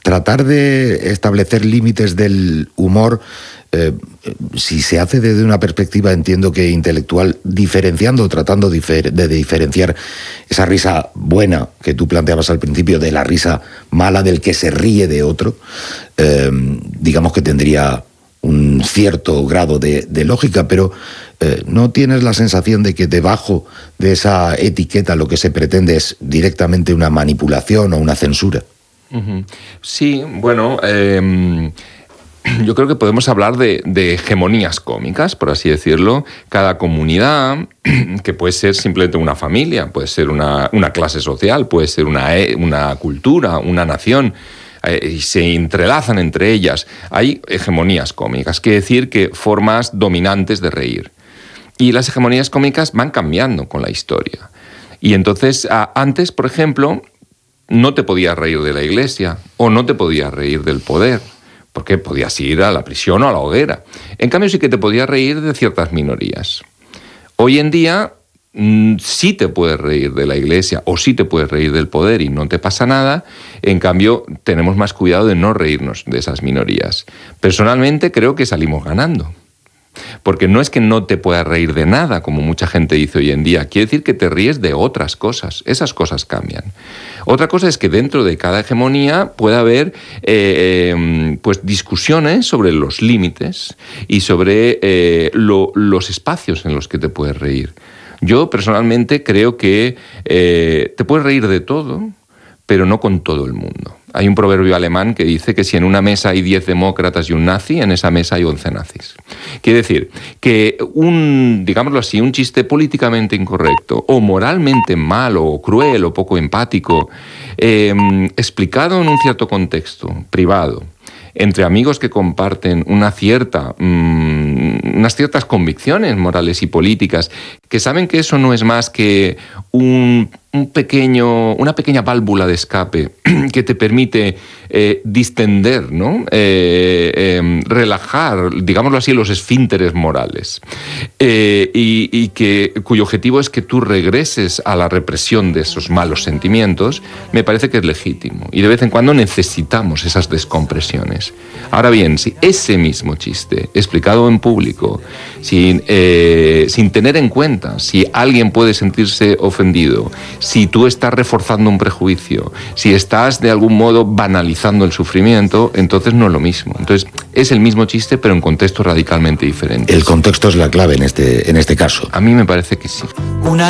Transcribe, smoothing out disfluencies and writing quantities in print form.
tratar de establecer límites del humor, si se hace desde una perspectiva, entiendo que intelectual, diferenciando, tratando de diferenciar esa risa buena que tú planteabas al principio de la risa mala del que se ríe de otro, digamos que tendría un cierto grado de lógica, pero ¿no tienes la sensación de que debajo de esa etiqueta lo que se pretende es directamente una manipulación o una censura? Sí, bueno, yo creo que podemos hablar de hegemonías cómicas, por así decirlo. Cada comunidad, que puede ser simplemente una familia, puede ser una clase social, puede ser una cultura, una nación, y se entrelazan entre ellas. Hay hegemonías cómicas, quiere decir que formas dominantes de reír. Y las hegemonías cómicas van cambiando con la historia. Y entonces, antes, por ejemplo, no te podías reír de la Iglesia o no te podías reír del poder, porque podías ir a la prisión o a la hoguera. En cambio, sí que te podías reír de ciertas minorías. Hoy en día, sí te puedes reír de la Iglesia o sí te puedes reír del poder y no te pasa nada. En cambio, tenemos más cuidado de no reírnos de esas minorías. Personalmente, creo que salimos ganando. Porque no es que no te puedas reír de nada, como mucha gente dice hoy en día. Quiere decir que te ríes de otras cosas. Esas cosas cambian. Otra cosa es que dentro de cada hegemonía puede haber pues discusiones sobre los límites y sobre los espacios en los que te puedes reír. Yo personalmente creo que te puedes reír de todo, pero no con todo el mundo. Hay un proverbio alemán que dice que si en una mesa hay 10 demócratas y un nazi, en esa mesa hay 11 nazis. Quiere decir que digámoslo así, un chiste políticamente incorrecto o moralmente malo o cruel o poco empático, explicado en un cierto contexto privado, entre amigos que comparten unas ciertas convicciones morales y políticas, que saben que eso no es más que una pequeña válvula de escape que te permite distender, ¿no? Relajar, digámoslo así, los esfínteres morales, y cuyo objetivo es que tú regreses a la represión de esos malos sentimientos. Me parece que es legítimo y de vez en cuando necesitamos esas descompresiones. Ahora bien, si ese mismo chiste explicado en público, sin tener en cuenta si alguien puede sentirse ofendido, si tú estás reforzando un prejuicio, si estás de algún modo banalizando el sufrimiento, entonces no es lo mismo. Entonces es el mismo chiste, pero en contextos radicalmente diferentes. El contexto es la clave en este caso. A mí me parece que sí.